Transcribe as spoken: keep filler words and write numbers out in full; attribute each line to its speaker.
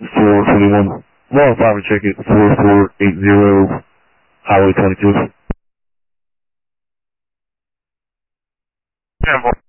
Speaker 1: four twenty-one. Long five and check it, four four eight zero, Highway twenty-two.
Speaker 2: ten four.